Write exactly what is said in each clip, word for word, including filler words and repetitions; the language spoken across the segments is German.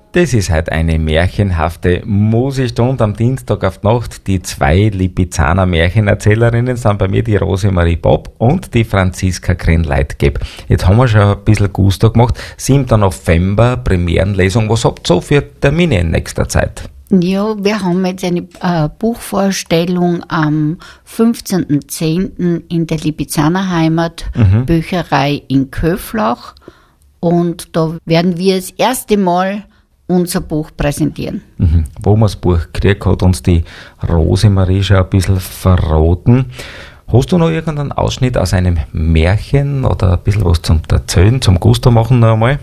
Das ist halt eine märchenhafte Musikstunde am Dienstag auf die Nacht. Die zwei Lipizzaner Märchenerzählerinnen sind bei mir die Rosemarie Bob und die Franziska Krenn-Leitgeb. Jetzt haben wir schon ein bisschen Gusto gemacht. siebter November, Premierenlesung. Was habt ihr so für Termine in nächster Zeit? Ja, wir haben jetzt eine äh, Buchvorstellung am fünfzehnten zehnten in der Lipizzaner Heimat mhm. Bücherei in Köflach. Und da werden wir das erste Mal unser Buch präsentieren. Mhm. Wo man das Buch kriegt, hat uns die Rosemarie schon ein bisschen verraten. Hast du noch irgendeinen Ausschnitt aus einem Märchen oder ein bisschen was zum Erzählen, zum Gusto machen noch einmal?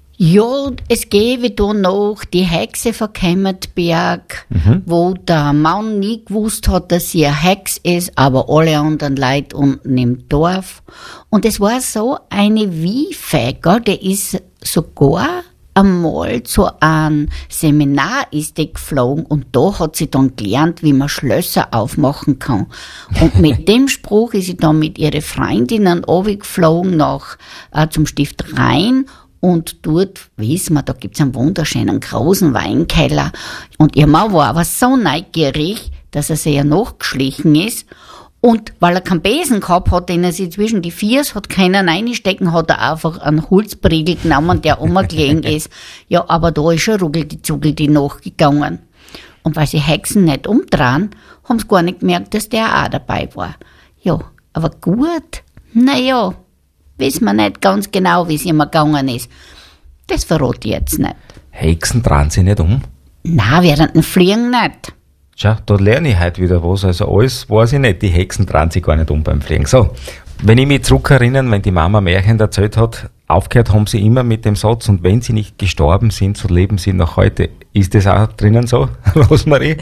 Ja, es gäbe da noch die Hexe von Kemmertberg, mhm. wo der Mann nie gewusst hat, dass sie eine Hex ist, aber alle anderen Leute unten im Dorf. Und es war so eine Wiefäger, der ist sogar einmal zu einem Seminar ist die geflogen und da hat sie dann gelernt, wie man Schlösser aufmachen kann. Und mit dem Spruch ist sie dann mit ihren Freundinnen runtergeflogen nach, äh, zum Stift Rhein. Und dort, wissen wir, da gibt's einen wunderschönen großen Weinkeller. Und ihr Mann war aber so neugierig, dass er sich ja nachgeschlichen ist. Und weil er keinen Besen gehabt hat, den er sich zwischen die Viers hat können reinstecken, hat er einfach einen Holzbriegel genommen, der umgelegen ist. Ja, aber da ist schon ruckel die Zuggel die nachgegangen. Und weil sie Hexen nicht umdrehen, haben sie gar nicht gemerkt, dass der auch dabei war. Ja, aber gut, naja, wissen wir nicht ganz genau, wie es immer gegangen ist. Das verrate ich jetzt nicht. Hexen drehen sie nicht um? Nein, während dem Fliegen nicht. Schau, da lerne ich heute wieder was. Also alles weiß ich nicht. Die Hexen drehen sich gar nicht um beim Fliegen. So, wenn ich mich zurückerinnere, wenn die Mama Märchen erzählt hat, aufgehört haben sie immer mit dem Satz, und wenn sie nicht gestorben sind, so leben sie noch heute. Ist das auch drinnen so, Rosemarie?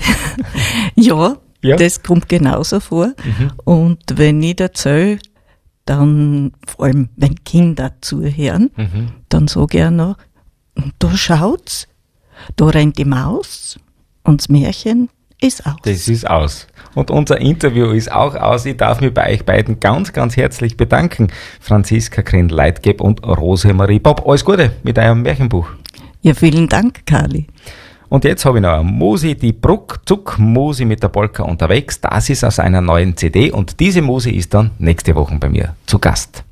Ja, ja, das kommt genauso vor. Mhm. Und wenn ich erzähle, dann, vor allem wenn Kinder zuhören, mhm. dann sage ich auch noch, und da schaut's, da rennt die Maus und das Märchen ist aus. Das ist aus. Und unser Interview ist auch aus. Ich darf mich bei euch beiden ganz, ganz herzlich bedanken. Franziska Krenn-Leitgeb und Rosemarie Bob. Alles Gute mit eurem Märchenbuch. Ja, vielen Dank, Karli. Und jetzt habe ich noch eine Musi, die Bruck-Zuck-Musi mit der Polka unterwegs. Das ist aus einer neuen C D und diese Musi ist dann nächste Woche bei mir zu Gast.